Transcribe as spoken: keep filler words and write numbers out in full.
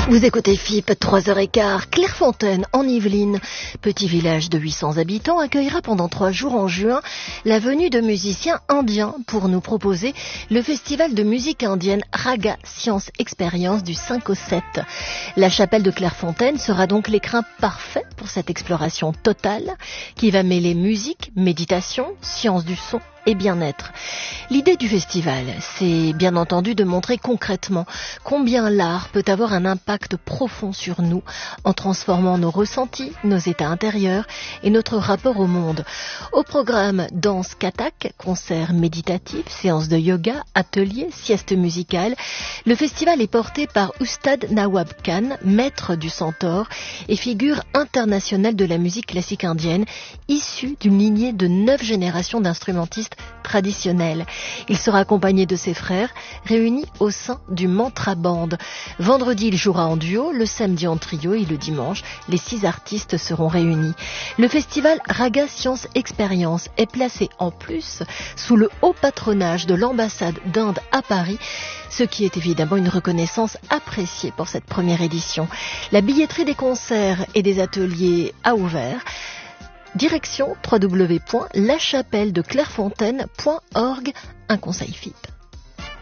Vous écoutez F I P, trois heures quinze, Clairefontaine, en Yvelines. Petit village de huit cents habitants accueillera pendant trois jours en juin la venue de musiciens indiens pour nous proposer le festival de musique indienne Raga Science Expérience du cinq au sept. La chapelle de Clairefontaine sera donc l'écrin parfait pour cette exploration totale qui va mêler musique, méditation, science du son et bien-être. L'idée du festival, c'est bien entendu de montrer concrètement combien l'art peut avoir un impact profond sur nous en transformant nos ressentis, nos états intérieurs et notre rapport au monde. Au programme danse kathak, concerts méditatifs, séances de yoga, ateliers, siestes musicales. Le festival est porté par Ustad Nawab Khan, maître du Centaure et figure internationale de la musique classique indienne, issue d'une lignée de neuf générations d'instrumentistes traditionnels. Il sera accompagné de ses frères, réunis au sein du Mantra Band. Vendredi, il jouera en duo, le samedi en trio et le dimanche, les six artistes seront réunis. Le festival Raga Science Expérience est placé en plus sous le haut patronage de l'ambassade d'Inde à Paris, ce qui est évidemment une reconnaissance appréciée pour cette première édition. La billetterie des concerts et des ateliers a ouvert. Direction w w w point la chapelle de clairefontaine point org, un conseil F I P.